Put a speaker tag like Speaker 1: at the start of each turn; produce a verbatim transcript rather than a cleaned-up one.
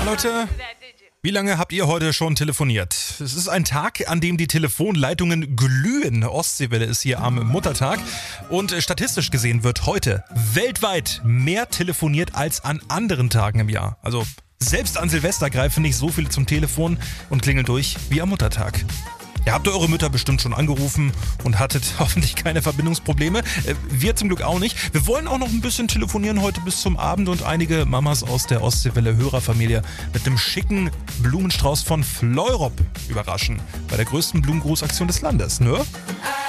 Speaker 1: Leute, wie lange habt ihr heute schon telefoniert? Es ist ein Tag, an dem die Telefonleitungen glühen. Ostseewelle ist hier am Muttertag. Und statistisch gesehen wird heute weltweit mehr telefoniert als an anderen Tagen im Jahr. Also selbst an Silvester greifen nicht so viele zum Telefon und klingeln durch wie am Muttertag. Ihr habt eure Mütter bestimmt schon angerufen und hattet hoffentlich keine Verbindungsprobleme. Wir zum Glück auch nicht. Wir wollen auch noch ein bisschen telefonieren heute bis zum Abend und einige Mamas aus der Ostseewelle-Hörerfamilie mit einem schicken Blumenstrauß von Fleurop überraschen. Bei der größten Blumengrußaktion des Landes, ne?